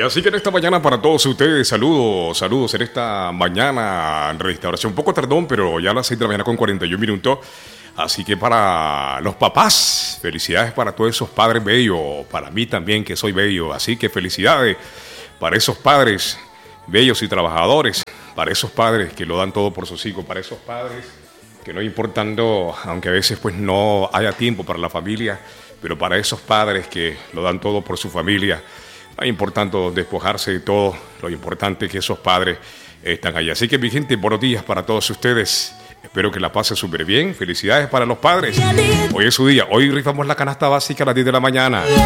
Y así que en esta mañana para todos ustedes, saludos en esta mañana en restauración. Un poco tardón, pero ya a las 6 de la mañana con 41 minutos. Así que para los papás, felicidades para todos esos padres bellos. Para mí también que soy bello. Así que felicidades para esos padres bellos y trabajadores. Para esos padres que lo dan todo por sus hijos. Para esos padres que no importando, aunque a veces pues no haya tiempo para la familia, pero para esos padres que lo dan todo por su familia. No importando despojarse de todo, lo importante es que esos padres están allá. Así que mi gente, buenos días para todos ustedes. Espero que la pasen súper bien. Felicidades para los padres. Hoy es su día. Hoy rifamos la canasta básica a las 10 de la mañana.